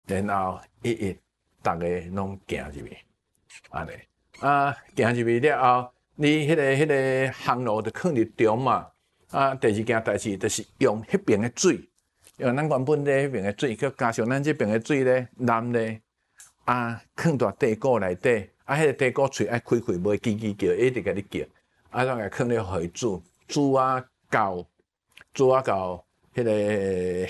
然后一大家拢行入去，安尼行入去了后，你迄个航路就放入中嘛。第二件代志就是用迄边的水，用咱原本咧迄边的水，佮加上咱这边的水咧，淋咧放到地沟内底，迄个地沟喙爱开，袂叽叫，一直甲你叫，咱个放咧互伊煮，煮到迄个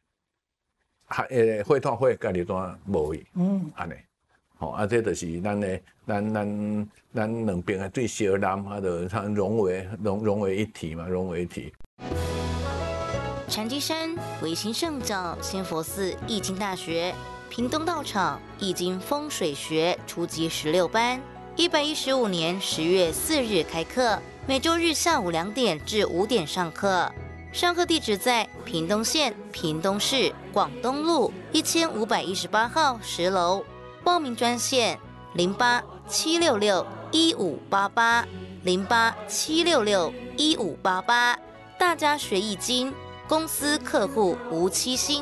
火炭火家己单无去，安尼，这就是咱两边的水相淋，就它融为一体嘛，融为一体。 禅机山维新圣教仙佛寺易经大学屏东道场易经风水学初级16班，115年10月4日开课，每周日下午2点至5点上课。上课地址在屏东县屏东市广东路1518号10楼。报名专线08-766-1588，08-766-1588。大家学易经，公司客户无欺心。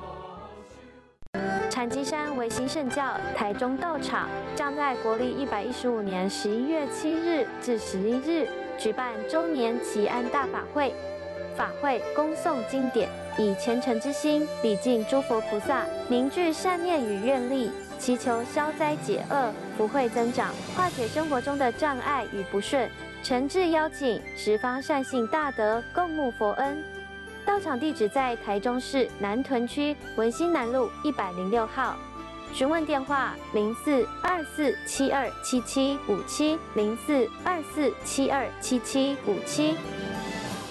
禅机山维新圣教台中道场将在国历115年11月7日至11日举办周年祈安大法会。法会恭诵经典，以虔诚之心礼敬诸佛菩萨，凝聚善念与愿力，祈求消灾解厄、福慧增长，化解生活中的障碍与不顺。诚挚邀请十方善信大德共沐佛恩。道场地址在台中市南屯区文心南路106号。询问电话0424727757，0424727757。